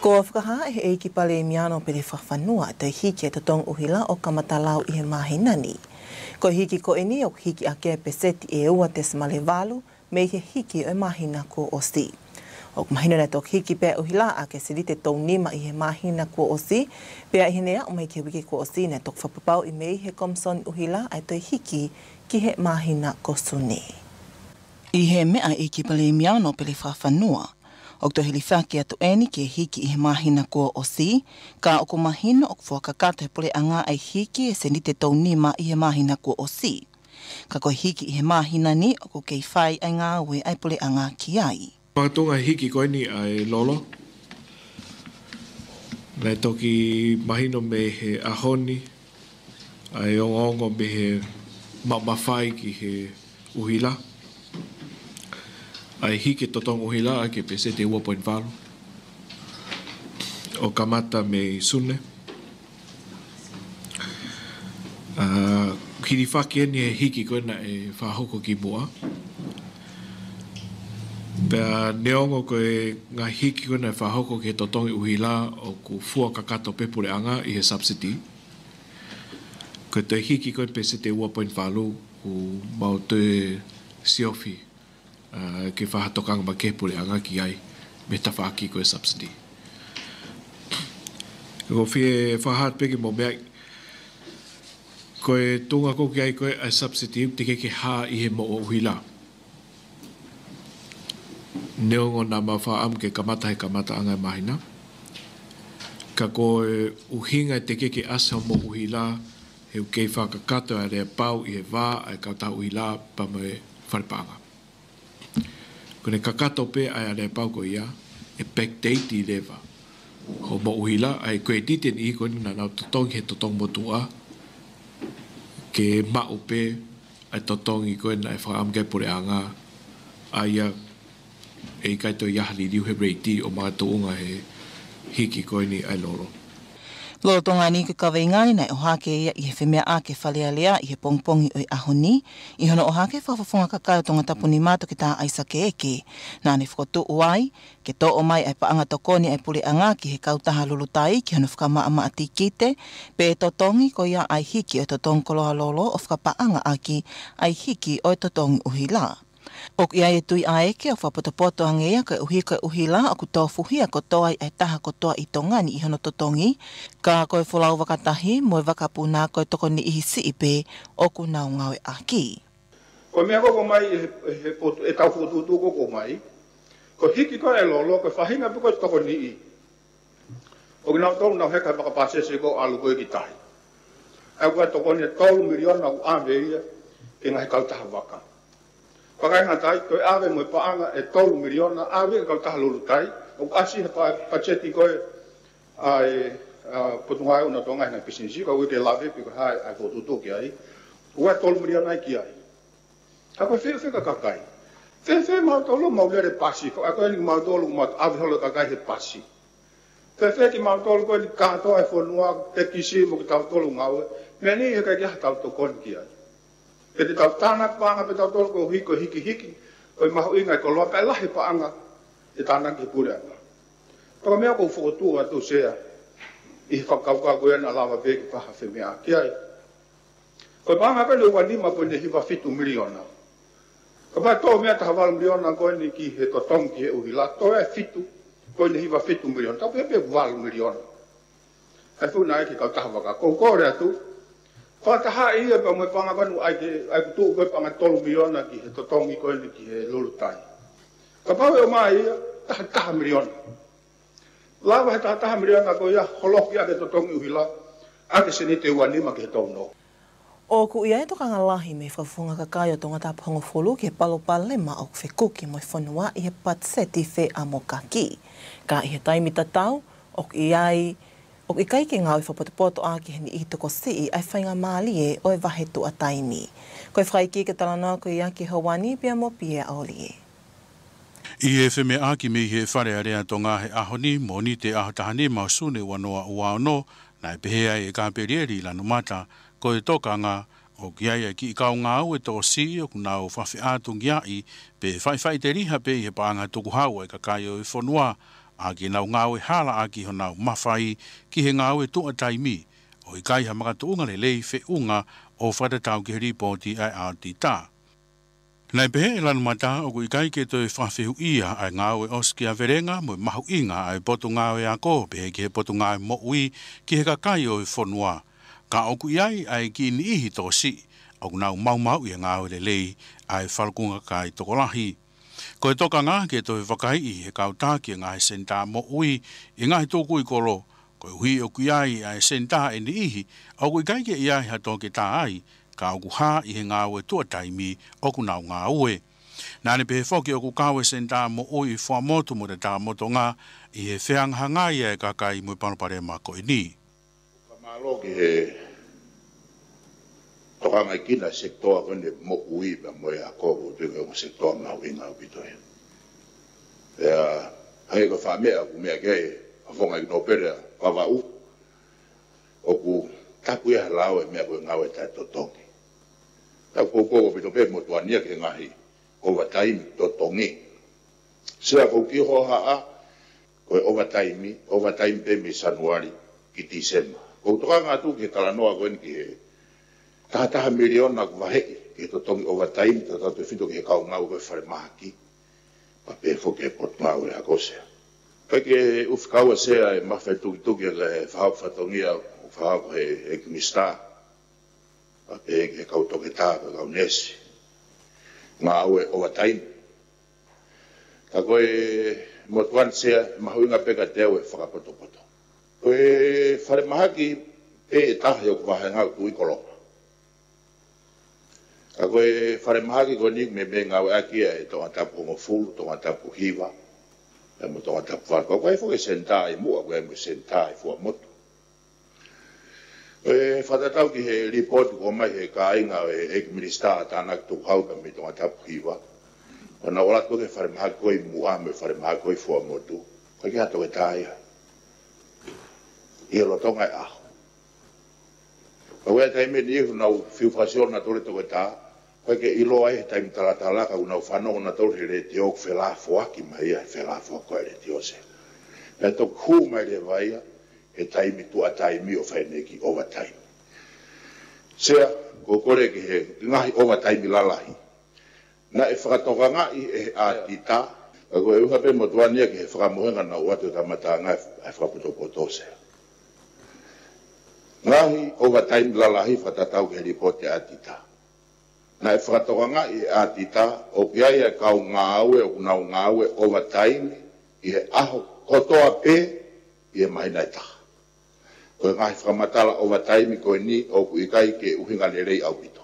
Ko whakaha e ki pale miano pere whawhanua te hiki e tatong uhila o kamatalau i he mahinani. Ko hiki ko eni o hiki ake peseti e ua te smale walu me he hiki o mahina ko o si. O mahina na tok hiki pe uhila ake silite tau nima i he mahina ko o si, pea i hinea o mai ke wiki ko o si na tok whapapau i mei he komson uhila ai toi hiki ki he mahina ko sune. I he mea i ki pale miano pere whawhanua. O to hili whaki atu eni ke hiki i he mahina kua o si, ka o ko mahina o whakakata he pole anga ai hiki e senite tau nima i he mahina kua o si. Ka ko hiki i he mahina ni o ko kei whai ai ngā ue ai pole anga ki ai. Pātunga hiki koe ni ai lolo. Nei toki mahino me he ahoni, ai ongo me he mawhai ki he uhila. Ai hiki totong uhila ai ke pese te 1.4 o kamata me sune. Kiri whaki eni he hiki koe na e whahoko ki mua. Pea neongo koe ngā hiki koe na e whahoko ki he totongi uhila o ku fua kakato pepure anga i he subsidy. Koe te hiki koe pese te 1.4 ku mau te siofi. Ke whahatokanga ma kepure anga ki ai me ta whaaki koe subsidy. Ko whie whahat peke mo mea koe tunga ko ki ai koe ai subsidy te ke haa i he mo o uhila. Neongo nā mawha am ke kamata he kamata anga mahina. Ka koe uhinga te ke asa mo uhila he kei whakakato a rea pau i he wā ai kauta uhila pa me wharepanga. Kone kakato pe ai ane pau ko ia, e backdate i lewa. Ho mo uhila, ai koe titen i koe na nau totong he totong motua, ke mau pe, ai totong i koe na e whakaamgai pore anga, aia e kaito iahali liu he reiti o mga tuunga he hiki koe ni ai lolo. Lolo tonga ni ke kawe ngani nei o hake ia i he whemea a ke whalea lea i he pongpongi o i ahoni, i hono o hake whawhawhunga kakai o tonga tapuni mātu ki tā aisa ke eke. Nā ne whakotu uai, ke tō o mai ai paanga tokoni ai pule anga ki he kautaha lulutai ki hono whakamaa maa tikite, pe totongi ko ia ai hiki o totongi koloha lolo o whakapaanga aki ai hiki o totongi uhila. O ia e tui a eke o whapotopoto angea ka uhi ka uhila o ku tō fuhia ko toa ai taha ko toa i tongani i hono totongi, ka koe wholau wakatahi moe wakapuna koe toko ni ihi si ipe o ku nau ngawe aki. Ko mea koko mai e tau fututu koko mai, ko hiki koe e lolo ko whahinga piko toko ni i. O ki nau tolu nau heka wakapasese ko alu koe ki tahi. Ai koe toko ni tolu miliona ku āweia e ngahe kautaha waka. Pakai ngatai, koe awe moe paanga e tolu miliona, awe e kautaha lulutai, o asi he pacheti koe ai potungai una tonga hina pisinisi, ka ue ke lawe piko hai ai fotutu ki ai, ue tolu miliona ai ki ai. Ka koe whia kakai. Whia mau tolu mau lere pasi, a koe ni mau tolu mau awe holo kakai he pasi. Whia ki mau tolu koe ni kātoa e whanua, te kisi mo ki tau tolu ngaue, mea ni he kai ki ha tau tokon ki ai. Ke te tau tānak paanga pe tau tolu ko hiki, koe maho inga ko loa pe lahi paanga te tānak ki pure anga. Toka mea kou whakotua atu sea, i whakaukau koe ana lawa peki paha whemea ki ai. Koe paanga pe le ua 5.7 miliona. Ka pai tō mea taha 1 miliona koe ni ki he totong ki he uhila, tō e fitu, koe ni hiwa 7 miliona, tau pe 1 miliona. Ai funa e ki kau taha waka, kou kore atu, whataha ia pa moe panga wanu ai kutu koe panga 3 miliona ki he totongi koe ni ki he lulutai. Ka pawe o mai ia, taha miliona. Lawa he taha miliona koe ia holoki ake totongi uhila, ake senite ua nima ki he tauno. O ku ia e tokanga lahi me whawhunga kakai o tonga tāpahongo whulu ki he palopalema o whekuki moe whanua i he patseti whe amokaki. Ka i he taimi tatau, o ku iai o i kai ke ngau i whapotopoto a ki heni i toko sii ai whainga maali e o e wahetu a taimi. Koe whai ki ke talanoa ko i aki hawani pia mo pia aoli e. I e wheme a ki me he whare area to ngā he ahoni mo ni te ahotahane mausune wanoa ua ono na e pehea e kāperieri lanu mata ko e tokanga o ki ai ki i kau ngā au e tō si o kuna o whawhi ātungi ai pe whai te riha pe i he pāanga tuku hau e kakai o i whanua A ki nau ngāwe hala a ki honau mawhai ki he ngāwe tua taimi o I kai ha makatuunga le lei fe unga o whatatau ki ripoti ai Aotita. Nei pehe lanu mata o I kai ke toi whawhihu ia ai ngāwe oskia verenga mo mahu inga ai potu ngāwe a ko pehe ki he potu ngāwe mo ui ki he kakai o I whonua. Ka oku iai ai ki ni ihi tō si o nau mau I ngāwe le lei ai whalkunga kai tokolahi. Ko e toka ngā ke toi wakai I he kauta ki ngā he senta mo ui I ngā he tōku I kolo. Ko hui o kuiai ai senta e ni ihi o kui kai ke iai ha tōke tā ai ka oku hā I he ngāwe tua taimi o ku nau ngā ue. Nāne pehe whoki o ku kāwe senta mo ui wha motu mo te tā moto ngā I he whianga ngai e kakai mui panopare ma ko I ni. Ka mālo ki he toka ngai kina sektoa kone mo ui pa moe a kogo tuke o sektoa mau inga o pitoe. Ea, hei ko whamea ku mea kei, a whonga I no pere a wawau, o ku taku ia lau e mea koe ngawe tai totongi. Taku kogo pito pe mo tuania ke ngahi, overtime totongi. Sea kou ki hoha a, koe overtime pe mi Sanuari ki Tisema. Kou toka ngā tu ke kalanoa koen ki he, tahataha miliona ku waheki, ki totongi overtime, tatatu e whito ki he kau ngau koe whare mahaki, pa pe whoke pot ngau e hakosea. Pai ke ufikaua sea e mawhai tuki e whahau whatongia o whahau ko he kimista, pa pe he kau toke tā, ka kau nesi. Ngā au e overtime. Ka koe motuan sea, mahuinga peka teo e whakapoto. Koe whare mahaki pe e taha o kuwahe ngau tui kolonga. Ka koe whare mahaki ko nik me ngau akia e tonga tapu hongo fulu, tonga tapu hiwa, e mo tonga tapu whaka. Koe whoke senta I mua, koe mo senta I fua motu. Koe whatatau ki he report ko mai he ka inga e minista tānak tu hauka me tonga tapu hiwa. Wana ola koe whare mahaki koe mua me whare mahaki koe fua motu. Koe ki hato e tāia. I alo tonga e aho. Koe taime ni ihu nau fiufasion na tole toko e tā. Koe ke ilo ai he taimi talatalaka unau whanongo na tole he re te oku whelafo aki mai ai whelafo koe re te ose. Pea toku hu mai re vaia he taimi tua taimi o whaineki overtime. Sea, ko kore ki he ngahi overtime lalahi. Na e whakatoka ngai e he ātita, ka koe uha pe motuania ki he whakamohenga na uatu tamata ngai e whakapotopotose. Ngahi overtime lalahi whatatau ki he ripote ātita. Na e whakatoka ngai e ātita, o ki ai e kau ngā aue o kunau ngā aue overtime I he aho kotoa pe I he mahina I taha. Koe ngahi whakamatala overtime koe ni o ku ikai ke uhinga lerei au pito.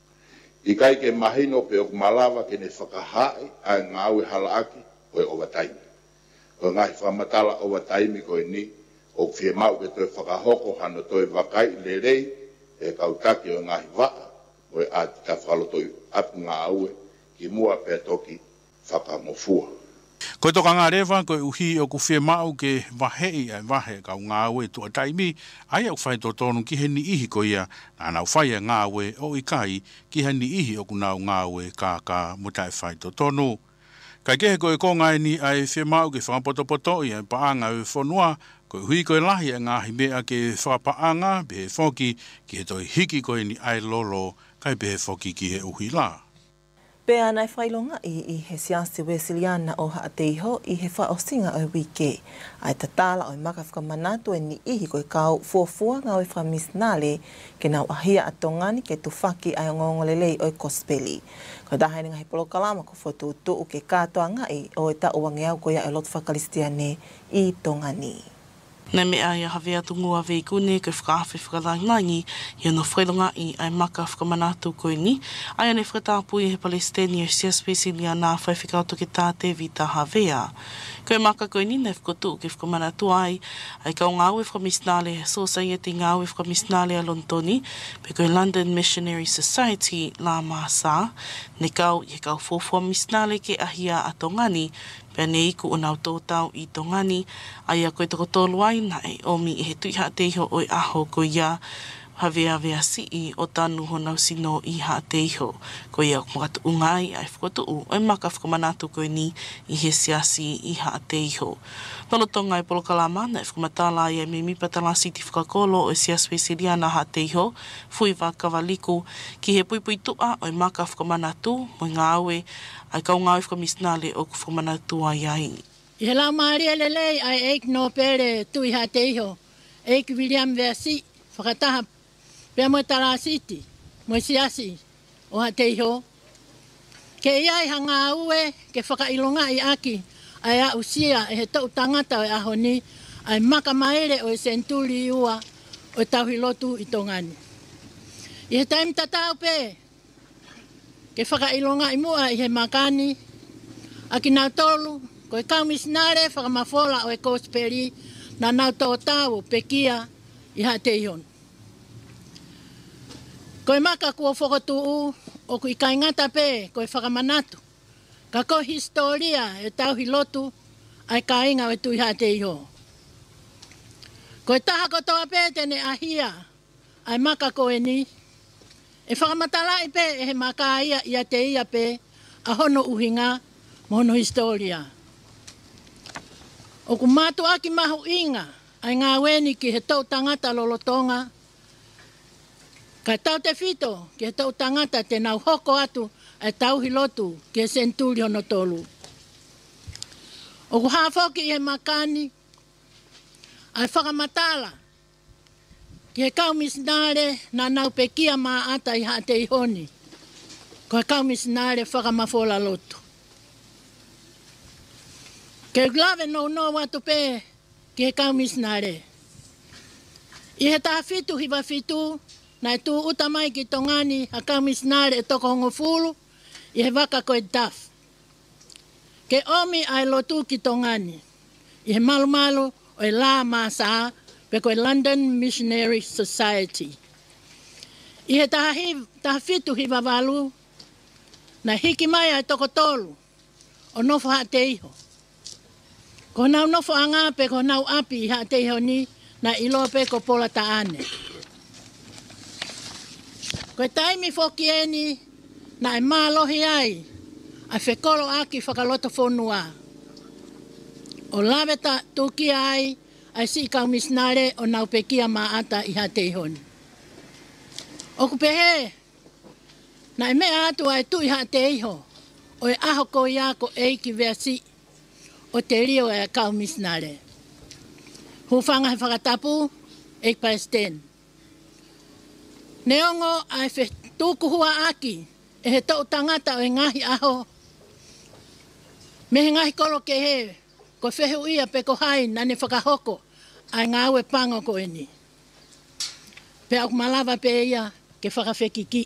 Ikai ke mahino pe o ku malawa ke ne whakahai ai ngā aue halaaki koe overtime. Koe ngahi whakamatala overtime koe ni o ku whie mau ke toi whakahoko hano toi wakai lerei e kautaki o ngahi waa koe ātita whakalotoi apu ngā aue ki mua pe toki whakamofua. Koe toka ngā rewa, koe uhi o ku whie mau ke wahei ai wahe kau ngā aue tua taimi, ai au whai tonu ki he ni ihi ko ia, nā nau whai a ngā aue o ikai ki he ni ihi o ku nau ngā aue kā mutai whai tonu. Kai kehe koe ko ngai ni ai whie mau ke whakapoto I ai paanga e whonua, koe hui koe lahi a ngā himea ke whakapaanga, behe whoki ki he toi hiki koe ni ai lolo, kai behe whoki ki he uhi la. Pea nai whailonga I he siasi Wesiliana o Haateiho I he whaosinga o wike. Ai tatala o maka whakamanatu e ni ihi koe kau fuafua ngau e whamisnale ke nau ahia atongani ke tufaki ai ngongolelei o Kospeli. Koe dahaini ngahi polokalama ko whotutu u ke katoa ngai o e ta uangeau koe a lot whakalistiane I tongani. Nei mea ia hawea tungua veikune koe whakahawhi whakalangangi ia no whailonga I ai maka whakamanatu koe ni. Ai ane whakatapu I he Palestini o sia spesilia nā whai whikauto ke tāte vita hawea. Koe maka koe ni nei whakotu ke whakamanatu ai kau ngāwe whakamisnale Society ngāwe whakamisnale a Lontoni pe koe London Missionary Society la Masa ne kau I kau fōfua misnale ke ahia a tongani pea ne iku o nau tōtau I tongani ai a koe toko tolu ai na e omi I he tuiha teiho o I aho ko ia Hawea si o tanu honau sino I ha te iho. Ko ia kumatu ungai ai whakotu o maka whakamanatu koe ni I he siasi I ha te iho. Tono tonga I polokalama na whakamatala ia me mipatala siti whakakolo o sias wesiria na ha te iho. Fui wa kawaliku ki he puipui tua o maka whakamanatu mo ngā aue ai kau ngā whakamisnale o whakamanatu ai ai. I he lau maaria lelei ai eik no pere tui ha te iho. Eik William Versi whakataha pea mo tala siti, mo siasi o ha te iho. Ke iai hanga ue ke whakailonga I aki ai a usia e he tau tangata o e ahoni ai maka maere o e senturi ua o e tauhilotu I tongani. I he taim tatau pe ke whakailonga I mua I he makani a ki nau tolu ko e kaumisnare whakamafola o e kosperi na nau tō tau pekia I ha te ihon. Ko e maka kua whakatuu o ku I kaingata pe ko e whakamanatu. Ka ko historia e tauhilotu ai kainga o e tui ha te iho. Ko e taha kotoa pe tene ahia ai maka ko e ni. E whakamatalai pe e he maka ia I a te ia pe a hono uhinga mono historia. O ku mātu aki mahu inga ai ngā weni ki he tau tangata lolotonga. Ka tau te whito ki he tau tangata te nau hoko atu ai tau hilotu ki he senturi hono tolu. O ku hawhoki I he makani ai whakamatala ki he kaumisnare na nau pekia maa ata I ha te ihoni. Ko he kaumisnare whakamafola lotu. Ke glave no watu pe ki he kaumisnare. I he taha fitu hiwa fitu na e tū utamai ki tongani a kaumisnare e toko hongo fulu I he waka koe daf. Ke omi ai lotu ki tongani. I he malu malu o e la masa pe koe London Missionary Society. I he taha fitu hiwa walu na hiki mai ai toko tolu o nofo ha te iho. Ko nau nofo anga pe ko nau api ha te iho ni na ilo pe ko pola taane. Ko e taimi foki eni na e mālohi ai a whekolo aki whakaloto whonua. O lawe ta tuki ai ai si kaumisnare o nau pekia maata I ha te ihoni. O kupehe na e mea atu ai tu I ha te iho o e aho ko ia ko eiki versi o te rio e kaumisnare. Hufanga he whakatapu eik paesten. Neongo ai whe tūkuhua aki e he tau tangata o e ngahi aho. Me he ngahi kolo ke he, ko whehu ia pe ko hai na ne whakahoko ai ngā ue pango ko eni. Pe au malawa pe ia ke whakawhekiki.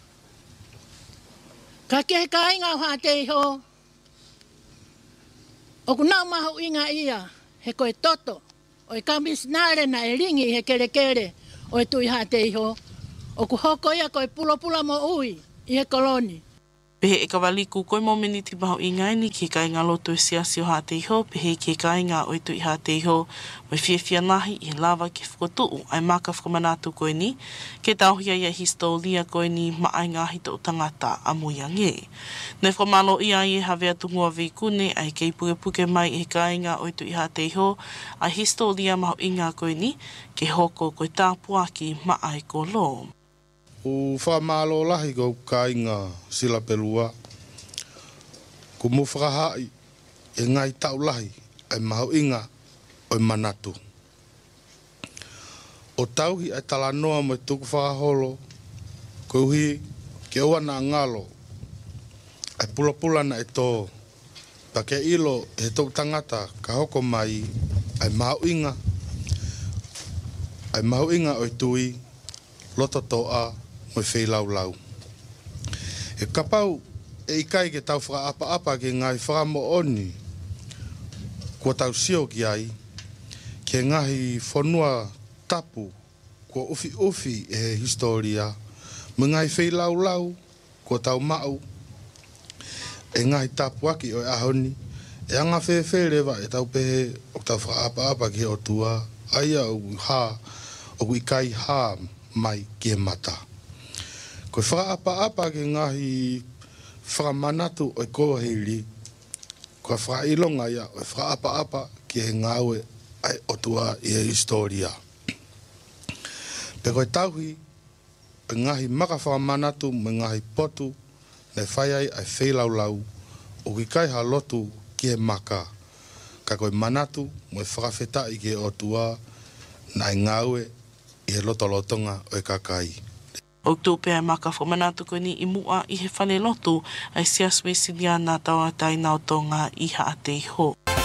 Ka ke he kainga o ha te iho. O ku nau mahu inga ia he ko e toto o e kaumisnare na e ringi he kere kere o e tui ha te iho. O ku hoko ia koe pula mo ui I he koloni. Pehe e kawaliku koe mo meniti maho I ngaini ki kai ngā loto e siasi o ha te iho, pehe ki kai ngā oitu I ha te iho, mai whiawhia nahi I lawa ki whakotuu ai maka whakamanatu koe ni, ke tauhia ia historia koe ni maai ngahi tau tangata a muiange. Nei whamalo ia I e hawea tungua veikune ai kei puke mai I he kai ngā oitu I ha te iho, ai historia maho I ngā koe ni, ke hoko koe tāpuaki maai ko lo. O whamalo lahi ko kainga sila pelua. Ko mo whakahai e ngai tau lahi ai maho inga o manatu. O tauhi ai talanoa mo tuku whakaholo ko uhi ke oana ngalo ai pula na e tō. Pa ke ilo he tō tangata ka hoko mai ai maho inga o tui loto toa mo whei lau. E kapau e ikai ke tau whakaapa ke ngai whakamo oni kua tau sio ki ai ke ngahi whanua tapu kua ufi e historia mo ngai whei lau kua tau mau e ngahi tapu aki o e ahoni e anga whewhe rewa e tau pehe o tau whakaapa ke o tua aia o ikai ha mai ki e mata. Ko whakaapa ke ngahi whakamanatu o koa hiri, ko whakailonga ia o whakaapa ki he ngāwe ai otua i e historia. Pe koe tauhi, pe ngahi maka whakamanatu me ngahi potu, ne whaiai ai whelaulau, o ki kai ha lotu ki he maka, ka koe manatu mo e whakawheta i ke otua, na e ngāwe i he lotolotonga o e kakai. O tō pēr maka whamanatu koe ni i mua i he whane lotu ai Sia Spesiliana taua tai nao tonga i ha te iho.